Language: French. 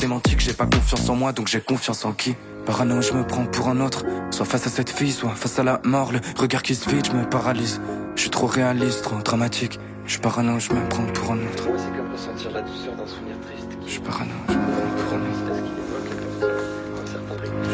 démenti que j'ai pas confiance en moi, donc j'ai confiance en qui? Parano, je me prends pour un autre, soit face à cette fille, soit face à la mort. Le regard qui se vide, je me paralyse. Je suis trop réaliste, trop dramatique. Je suis parano, je me prends pour un autre. Pour moi, c'est comme ressentir la douceur d'un souvenir triste. Je suis parano, je me prends pour un autre. Parce qu'il évoque un certain rythme.